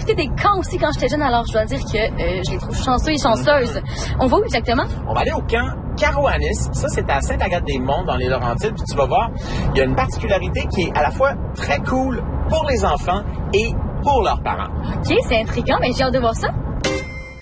profité des camps aussi quand j'étais jeune, alors je dois dire que je les trouve chanceux et chanceuses. On va où exactement? On va aller au camp Carouanis. Ça, c'est à Sainte-Agathe-des-Monts, dans les Laurentides. Puis tu vas voir, il y a une particularité qui est à la fois très cool pour les enfants et pour leurs parents. OK, c'est intriguant, mais j'ai hâte de voir ça.